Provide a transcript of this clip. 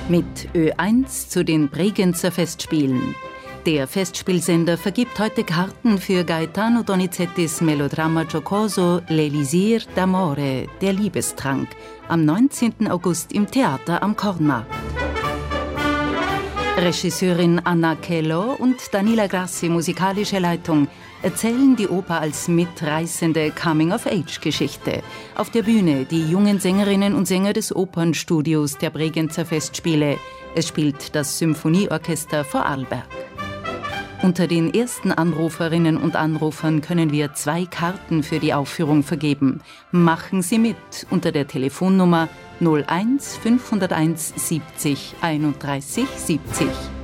Mit Ö1 zu den Bregenzer Festspielen. Der Festspielsender vergibt heute Karten für Gaetano Donizettis Melodrama giocoso L'Elisir d'Amore, der Liebestrank, am 19. August im Theater am Kornmarkt. Regisseurin Anna Kello und Daniela Grassi, musikalische Leitung, erzählen die Oper als mitreißende Coming-of-Age-Geschichte. Auf der Bühne die jungen Sängerinnen und Sänger des Opernstudios der Bregenzer Festspiele. Es spielt das Symphonieorchester Vorarlberg. Unter den ersten Anruferinnen und Anrufern können wir 2 Karten für die Aufführung vergeben. Machen Sie mit unter der Telefonnummer 01 501 70 31 70.